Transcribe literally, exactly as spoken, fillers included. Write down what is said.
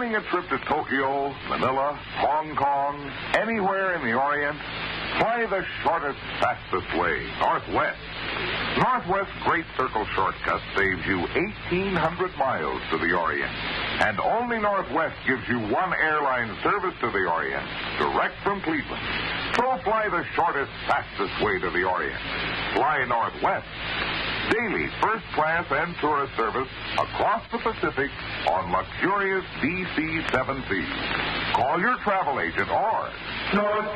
Planning a trip to Tokyo, Manila, Hong Kong, anywhere in the Orient? Fly the shortest, fastest way, Northwest. Northwest Great Circle Shortcut saves you eighteen hundred miles to the Orient. And only Northwest gives you one airline service to the Orient, direct from Cleveland. So fly the shortest, fastest way to the Orient. Fly Northwest. Daily first class and tourist service across the Pacific on luxurious D C seven C. Call your travel agent or... North